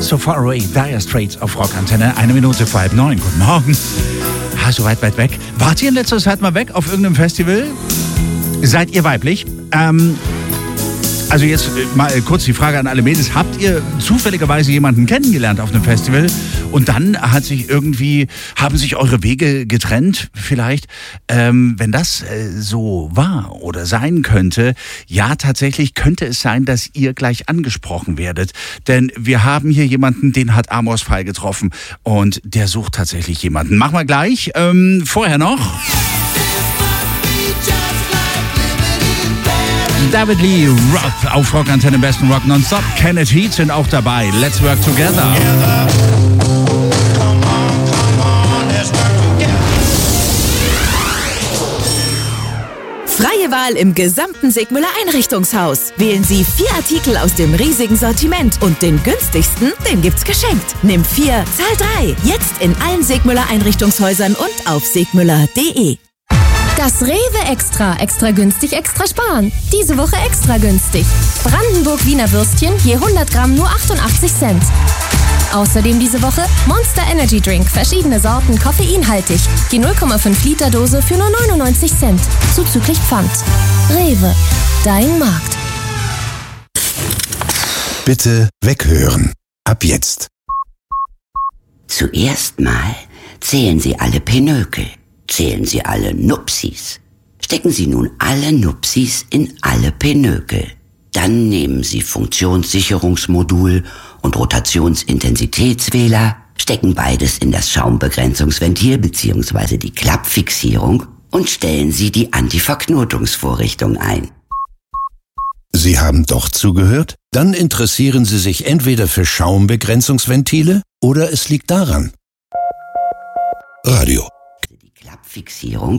So Far Away, Dire Straits auf Rockantenne, 8:01. Guten Morgen. So weit weg. Wart ihr in letzter Zeit mal weg auf irgendeinem Festival? Seid ihr weiblich? Also jetzt mal kurz die Frage an alle Mädels. Habt ihr zufälligerweise jemanden kennengelernt auf einem Festival und dann haben sich eure Wege getrennt vielleicht? Wenn das so war oder sein könnte, ja, tatsächlich könnte es sein, dass ihr gleich angesprochen werdet. Denn wir haben hier jemanden, den hat Amos Fall getroffen und der sucht tatsächlich jemanden. Machen wir gleich. Vorher noch David Lee, Rock auf Rockantenne, besten Rock nonstop. Kenneth Heat sind auch dabei. Let's work together. Freie Wahl im gesamten Sigmüller Einrichtungshaus. Wählen Sie 4 Artikel aus dem riesigen Sortiment und den günstigsten, den gibt's geschenkt. Nimm 4, zahl 3. Jetzt in allen Sigmüller Einrichtungshäusern und auf sigmüller.de. Das Rewe Extra günstig, extra sparen. Diese Woche extra günstig. Brandenburg Wiener Würstchen je 100 Gramm nur 88 Cent. Außerdem diese Woche Monster Energy Drink, verschiedene Sorten, koffeinhaltig. Die 0,5 Liter Dose für nur 99 Cent. Zuzüglich Pfand. Rewe, dein Markt. Bitte weghören. Ab jetzt. Zuerst mal zählen Sie alle Pinökel. Zählen Sie alle Nupsis. Stecken Sie nun alle Nupsis in alle Pinökel. Dann nehmen Sie Funktionssicherungsmodul und Rotationsintensitätswähler, stecken beides in das Schaumbegrenzungsventil bzw. die Klappfixierung und stellen Sie die Antiverknotungsvorrichtung ein. Sie haben doch zugehört? Dann interessieren Sie sich entweder für Schaumbegrenzungsventile oder es liegt daran. Radio. Die Klappfixierung